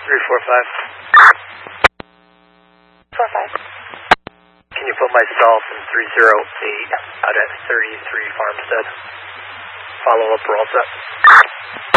345. 45. Can you put myself in 308 out at 33 Farmstead? Follow up, we're all set.